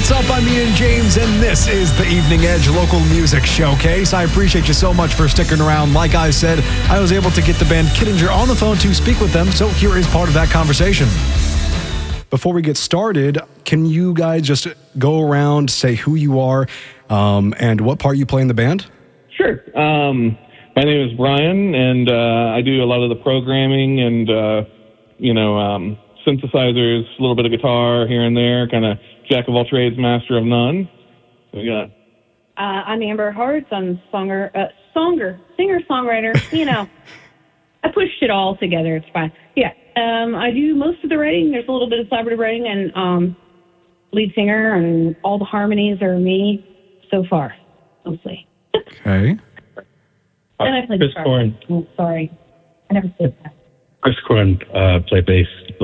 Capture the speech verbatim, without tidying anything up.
what's up? I'm Ian James, and this is the Evening Edge Local Music Showcase. I appreciate you so much for sticking around. Like I said, I was able to get the band Kittinger on the phone to speak with them, so here is part of that conversation. Before we get started, can you guys just go around, say who you are, um, and what part you play in the band? Sure. Um, my name is Brian, and uh, I do a lot of the programming and, uh, you know, um, synthesizers, a little bit of guitar here and there, kind of jack of all trades, master of none. So we got. Uh, I'm Amber Hartz. I'm songer, uh, songer, singer, songwriter. You know, I pushed it all together. It's fine. Yeah. Um, I do most of the writing. There's a little bit of collaborative writing, and um, lead singer, and all the harmonies are me so far, mostly. Okay. And I play Chris guitar. Corn. Oh, sorry, I never said that. Chris Corn, uh, play bass.